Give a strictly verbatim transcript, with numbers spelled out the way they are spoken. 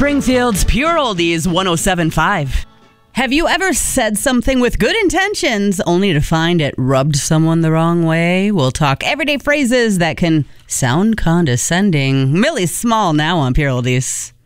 Springfield's Pure Oldies one oh seven point five. Have you ever said something with good intentions only to find it rubbed someone the wrong way? We'll talk everyday phrases that can sound condescending. Millie Small now on Pure Oldies.